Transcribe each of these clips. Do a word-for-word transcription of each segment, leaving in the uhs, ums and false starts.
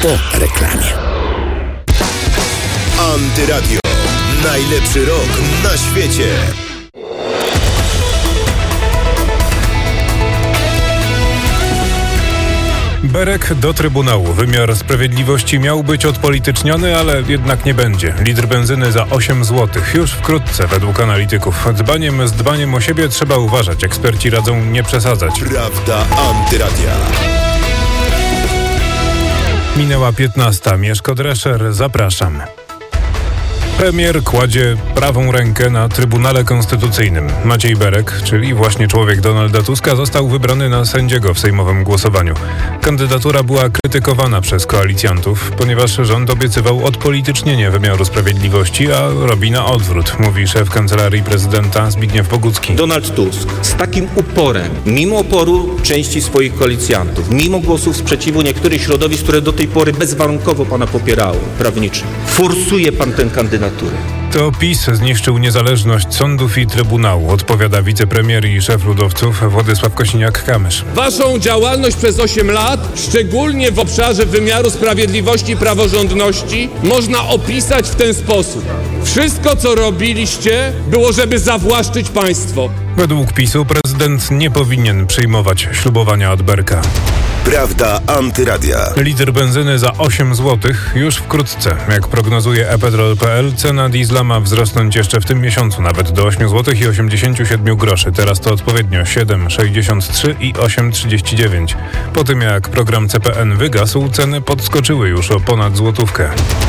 po reklamie. Antyradio. Najlepszy rok na świecie. Berek do Trybunału. Wymiar sprawiedliwości miał być odpolityczniony, ale jednak nie będzie. Litr benzyny za osiem złotych. Już wkrótce, według analityków. Dbaniem z dbaniem o siebie trzeba uważać. Eksperci radzą nie przesadzać. Prawda Antyradia. Minęła piętnasta. Mieszko Drescher, zapraszam. Premier kładzie prawą rękę na Trybunale Konstytucyjnym. Maciej Berek, czyli właśnie człowiek Donalda Tuska, został wybrany na sędziego w sejmowym głosowaniu. Kandydatura była krytykowana przez koalicjantów, ponieważ rząd obiecywał odpolitycznienie wymiaru sprawiedliwości, a robi na odwrót, mówi szef Kancelarii Prezydenta Zbigniew Bogucki. Donald Tusk z takim uporem, mimo oporu części swoich koalicjantów, mimo głosów sprzeciwu niektórych środowisk, które do tej pory bezwarunkowo pana popierały, prawniczych, forsuje pan tę kandydaturę. To PiS zniszczył niezależność sądów i Trybunału, odpowiada wicepremier i szef ludowców Władysław Kosiniak-Kamysz. Waszą działalność przez osiem lat, szczególnie w obszarze wymiaru sprawiedliwości i praworządności, można opisać w ten sposób. Wszystko, co robiliście, było, żeby zawłaszczyć państwo. Według PiSu prezydent nie powinien przyjmować ślubowania od Berka. Prawda Antyradia. Litr benzyny za osiem złotych już wkrótce. Jak prognozuje e petrol kropka pe el, cena diesla ma wzrosnąć jeszcze w tym miesiącu nawet do osiem złotych i osiemdziesiąt siedem groszy. Teraz to odpowiednio siedem sześćdziesiąt trzy i osiem trzydzieści dziewięć. Po tym jak program ce pe en wygasł, ceny podskoczyły już o ponad złotówkę.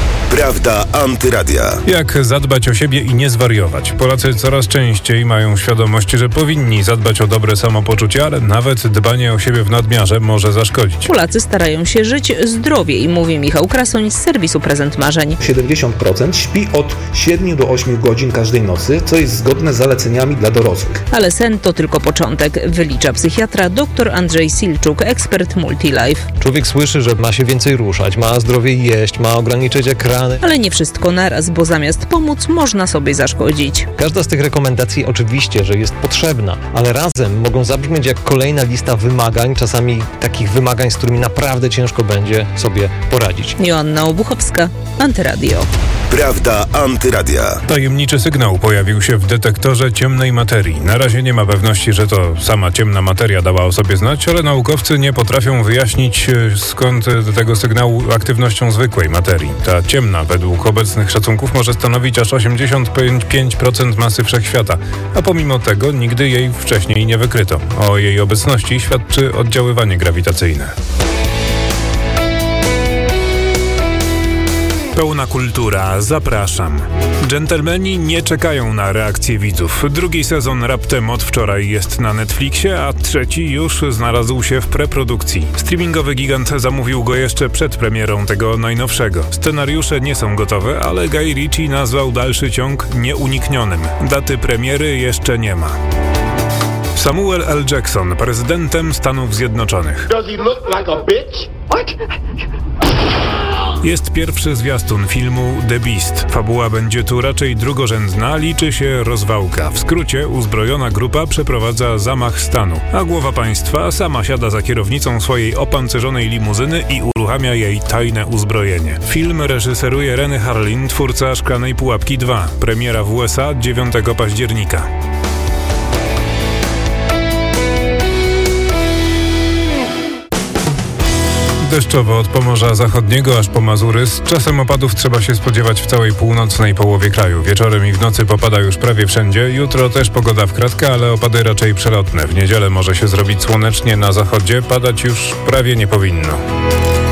Prawda Antyradia. Jak zadbać o siebie i nie zwariować? Polacy coraz częściej mają świadomość, że powinni zadbać o dobre samopoczucie, ale nawet dbanie o siebie w nadmiarze może zaszkodzić. Polacy starają się żyć zdrowiej, mówi Michał Krasoń z serwisu Prezent Marzeń. siedemdziesiąt procent śpi od siedmiu do ośmiu godzin każdej nocy, co jest zgodne z zaleceniami dla dorosłych. Ale sen to tylko początek, wylicza psychiatra dr Andrzej Silczuk, ekspert Multilife. Człowiek słyszy, że ma się więcej ruszać, ma zdrowiej jeść, ma ograniczyć ekrany. Ale nie wszystko naraz, bo zamiast pomóc, można sobie zaszkodzić. Każda z tych rekomendacji oczywiście, że jest potrzebna, ale razem mogą zabrzmieć jak kolejna lista wymagań, czasami takich wymagań, z którymi naprawdę ciężko będzie sobie poradzić. Joanna Obuchowska, Antyradio. Prawda Antyradia. Tajemniczy sygnał pojawił się w detektorze ciemnej materii. Na razie nie ma pewności, że to sama ciemna materia dała o sobie znać, ale naukowcy nie potrafią wyjaśnić, skąd tego sygnału aktywnością zwykłej materii. Ta ciemna, według obecnych szacunków, może stanowić aż osiemdziesiąt pięć procent masy wszechświata, a pomimo tego nigdy jej wcześniej nie wykryto. O jej obecności świadczy oddziaływanie grawitacyjne. Pełna kultura, zapraszam. Dżentelmeni nie czekają na reakcję widzów. Drugi sezon raptem od wczoraj jest na Netflixie, a trzeci już znalazł się w preprodukcji. Streamingowy gigant zamówił go jeszcze przed premierą tego najnowszego. Scenariusze nie są gotowe, ale Guy Ritchie nazwał dalszy ciąg nieuniknionym. Daty premiery jeszcze nie ma. Samuel L. Jackson, prezydentem Stanów Zjednoczonych. Does he look like a bitch? What? Jest pierwszy zwiastun filmu The Beast. Fabuła będzie tu raczej drugorzędna, liczy się rozwałka. W skrócie uzbrojona grupa przeprowadza zamach stanu, a głowa państwa sama siada za kierownicą swojej opancerzonej limuzyny i uruchamia jej tajne uzbrojenie. Film reżyseruje Renny Harlin, twórca Szklanej Pułapki dwa. Premiera w U S A dziewiątego października. Deszczowo od Pomorza Zachodniego aż po Mazury. Z czasem opadów trzeba się spodziewać w całej północnej połowie kraju. Wieczorem i w nocy popada już prawie wszędzie. Jutro też pogoda w kratkę, ale opady raczej przelotne. W niedzielę może się zrobić słonecznie na zachodzie. Padać już prawie nie powinno.